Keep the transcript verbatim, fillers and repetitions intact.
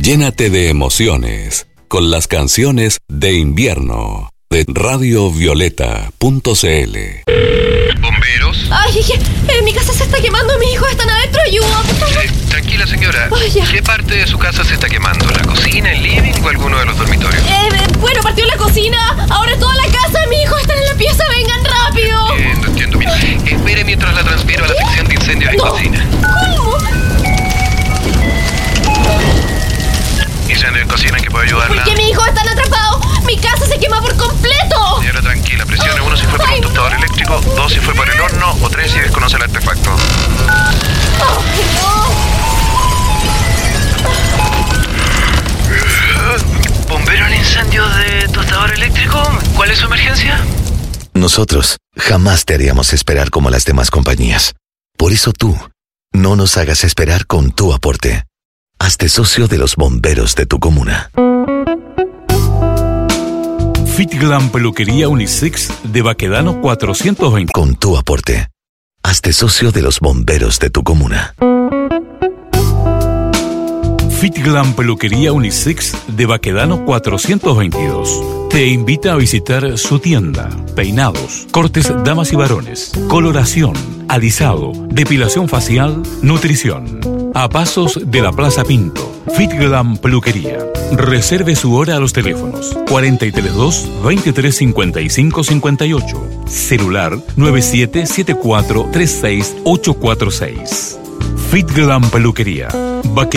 Llénate de emociones con las canciones de invierno de radio violeta punto c l. ¿Bomberos? Ay, eh, mi casa se está quemando, mis hijos están adentro, ayuda, por favor. Eh, tranquila, señora. Ay, ya. ¿Qué parte de su casa se está quemando? ¿La cocina, el living o alguno de los dormitorios? Eh, eh, bueno, partió la cocina, ahora toda la casa, mis hijos están en la pieza, vengan rápido. Entiendo, entiendo. Mira, espere mientras la transfiero a la sección de incendios en No. cocina. ¿Cómo? Incendio en cocina, ¿en qué puedo ayudarla? ¿Por qué mis hijos están atrapados? Mi casa se quema por completo. Señora, tranquila. Presione uno si fue por un tostador eléctrico, dos si fue por el horno o tres si desconoce el artefacto. Ay, no. ¿Bombero en incendio de tostador eléctrico? ¿Cuál es su emergencia? Nosotros jamás te haríamos esperar como las demás compañías. Por eso tú, no nos hagas esperar con tu aporte. Hazte socio de los bomberos de tu comuna. Fitglam Peluquería Unisex de Baquedano cuatrocientos veinte. Con tu aporte. Hazte socio de los bomberos de tu comuna. Fitglam Peluquería Unisex de Baquedano cuatrocientos veintidós. Te invita a visitar su tienda. Peinados, cortes damas y varones, coloración, alisado, depilación facial, nutrición. A pasos de la Plaza Pinto. Fitglam Peluquería. Reserve su hora a los teléfonos cuarenta y tres dos, veintitrés cincuenta y cinco cincuenta y ocho. Celular nueve siete siete cuatro tres seis ocho cuatro seis. Fitglam Peluquería. Baque